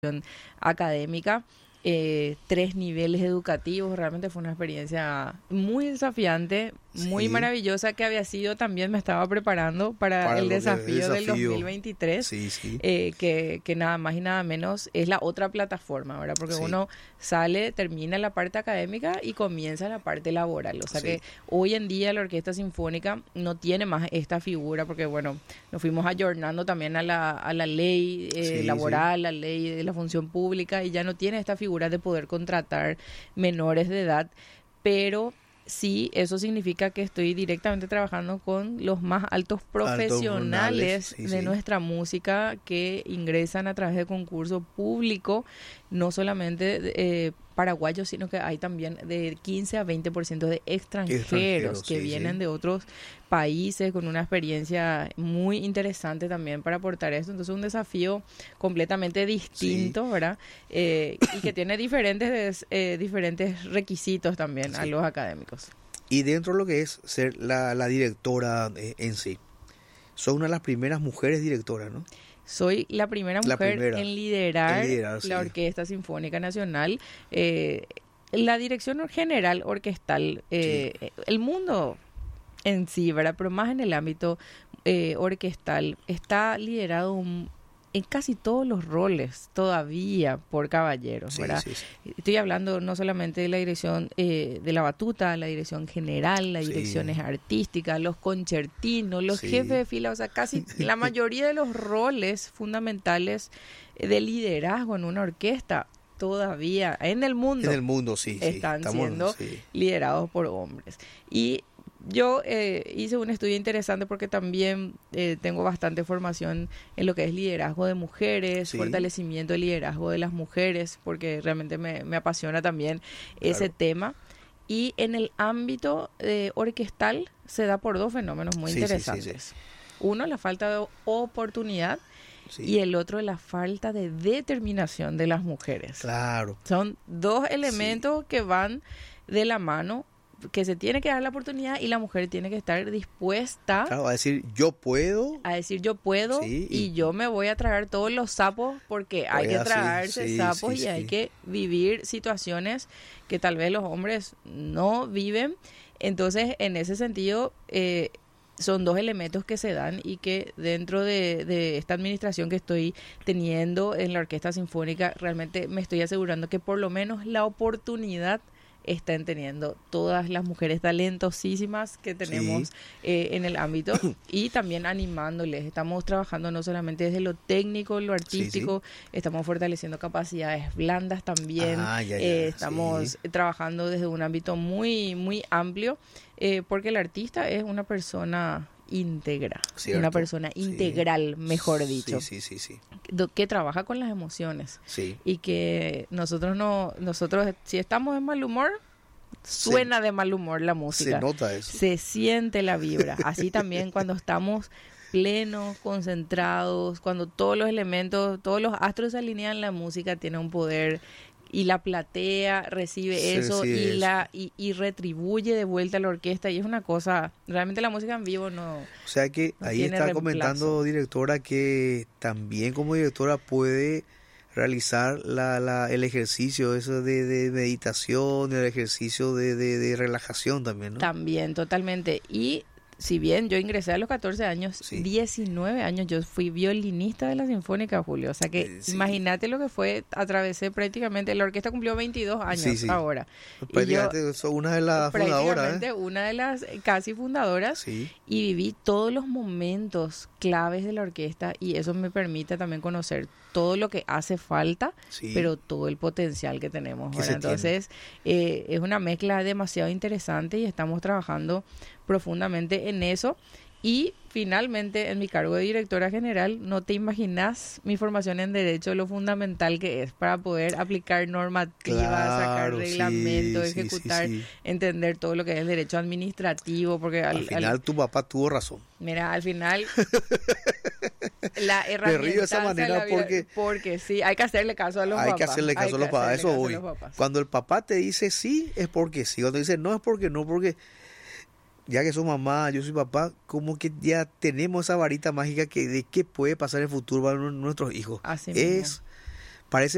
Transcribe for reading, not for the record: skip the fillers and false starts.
académica, 3 niveles educativos. Realmente fue una experiencia muy desafiante, muy Sí, maravillosa, que había sido también, me estaba preparando para para el lo que es el desafío del desafío. 2023, Sí, que nada más y nada menos es la otra plataforma, ¿verdad? Porque sí, uno sale, termina la parte académica y comienza la parte laboral. O sea sí, que hoy en día la Orquesta Sinfónica no tiene más esta figura, porque bueno, nos fuimos ayornando también a la ley sí, laboral, la ley de la función pública, y ya no tiene esta figura de poder contratar menores de edad, pero sí, eso significa que estoy directamente trabajando con los más altos altos jornales, profesionales de nuestra música, que ingresan a través de concurso público, no solamente paraguayos, sino que hay también de 15 a 20% de extranjeros extranjeros, que vienen de otros países con una experiencia muy interesante también para aportar esto. Entonces, un desafío completamente sí, distinto, ¿verdad? Y que tiene diferentes requisitos también a sí. los académicos. Y dentro de lo que es ser la directora en sí, sos una de las primeras mujeres directoras, ¿no? Soy la primera La mujer primera en en liderar liderar, la sí. Orquesta Sinfónica Nacional. La dirección general orquestal, Sí, el mundo en sí, ¿verdad? Pero más en el ámbito orquestal, está liderado en casi todos los roles todavía por caballeros, sí, ¿verdad? sí, sí. Estoy hablando no solamente de la dirección de la batuta, la dirección general, las Sí, direcciones artísticas, los concertinos, los jefes sí. de fila, o sea, casi la mayoría de los roles fundamentales de liderazgo en una orquesta todavía en el En mundo el mundo, sí, sí. están Estamos, siendo sí. liderados por hombres. Y yo hice un estudio interesante porque también tengo bastante formación en lo que es liderazgo de mujeres, Sí, fortalecimiento del liderazgo de las mujeres, porque realmente me apasiona también ese claro. tema. Y en el ámbito orquestal se da por 2 fenómenos muy Sí, sí, sí, sí. interesantes. Uno, la falta de oportunidad, y Sí, el otro, la falta de determinación de las mujeres. claro. Son dos Sí. elementos que van de la mano, que se tiene que dar la oportunidad y la mujer tiene que estar dispuesta Claro, va a decir, yo puedo, a decir yo puedo sí, y yo me voy a tragar todos los sapos, porque hay que así, tragarse sí, sapos sí, y hay sí. que vivir situaciones que tal vez los hombres no viven. Entonces, en ese sentido, son dos elementos que se dan y que dentro de esta administración que estoy teniendo en la Orquesta Sinfónica, realmente me estoy asegurando que por lo menos la oportunidad estén teniendo todas las mujeres talentosísimas que Sí, tenemos en el ámbito, y también animándoles. Estamos trabajando no solamente desde lo técnico, lo sí, sí. artístico, estamos fortaleciendo capacidades blandas también, Ah, ya, sí. estamos trabajando desde un ámbito muy, muy amplio, porque el artista es una persona íntegra, una Cierto, persona sí. integral, mejor Sí, dicho, sí, sí, sí. que trabaja con las emociones, Sí. y que nosotros si estamos en mal humor, Se, suena de mal humor la se música, nota eso. se siente la vibra. Así también cuando estamos plenos, concentrados, cuando todos los elementos, todos los astros se alinean, la música tiene un poder, y la platea recibe Se eso y recibe eso. y retribuye de vuelta a la orquesta, y es una cosa, realmente la música en vivo O sea que no ahí tiene está reemplazo. comentando, directora, que también como directora puede realizar el ejercicio eso de meditación, el ejercicio de relajación también, ¿no? También, totalmente. Y si bien yo ingresé a los 14 años, Sí, 19 años yo fui violinista de la Sinfónica, Julio. O sea que sí, imagínate lo que fue, atravesé prácticamente, la orquesta cumplió 22 sí, años sí. ahora. Y yo Prácticamente soy una de las fundadoras, ¿eh? prácticamente una de las casi fundadoras, Sí, y viví todos los momentos claves de la orquesta, y eso me permite también conocer todo lo que hace falta, sí, pero todo el potencial que tenemos, que ¿verdad? se tiene. Entonces, es una mezcla demasiado interesante y estamos trabajando profundamente en eso. Y finalmente, en mi cargo de directora general, no te imaginas mi formación en Derecho, lo fundamental que es para poder aplicar normativas, sacar Claro, sí, reglamentos, sí, sí, ejecutar, sí. entender todo lo que es el derecho administrativo, porque Al final tu papá tuvo razón. mira, al final la Me río de esa herramienta de la manera vida, porque porque sí, hay que hacerle caso a los hay que papás, hacerle hay caso a que los papás. A hacerle eso caso a voy. los papás. Cuando el papá te dice sí, es porque sí. Cuando dice no, es porque no. Porque ya que soy mamá, yo soy papá, como que ya tenemos esa varita mágica que de qué puede pasar en el futuro para nuestros hijos. Así mismo. Es, parece